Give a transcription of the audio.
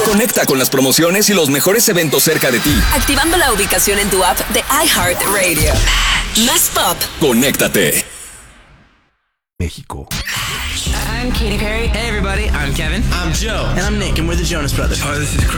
Conecta con las promociones y los mejores eventos cerca de ti. Activando la ubicación en tu app de iHeartRadio. Más pop. Conéctate. México. I'm Katy Perry. Hey everybody, I'm Kevin. I'm Joe. And I'm Nick, and we're the Jonas Brothers. Oh, this is Chris.